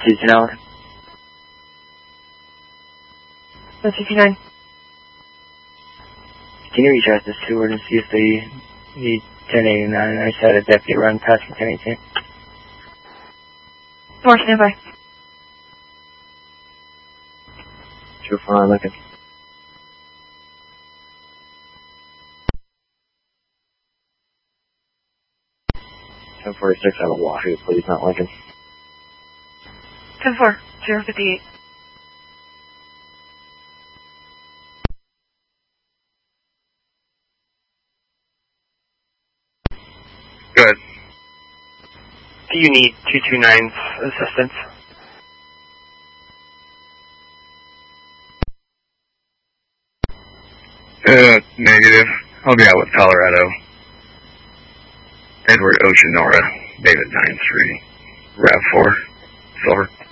229. 229. Can you reach out to Stewart and see if they need 1089? I just had a deputy run past from 1018. More standby. 249 Lincoln. 1046 out of Wahoo, please, not Lincoln. 10-4, 058. Good. Do you need 229's assistance? Negative. I'll be out with Colorado. Edward Ocean Nora, David 9-3, RAV4, Silver.